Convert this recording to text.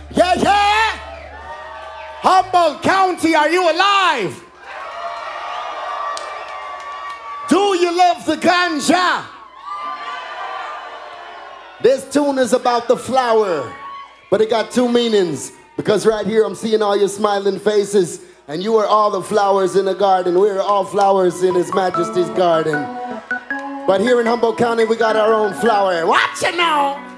Yeah, yeah. Humboldt County, are you alive? Do you love the ganja? This tune is about the flower, but it got two meanings. Because right here I'm seeing all your smiling faces, and you are all the flowers in the garden. We're all flowers in His Majesty's garden. But here in Humboldt County, we got our own flower. Watch it now!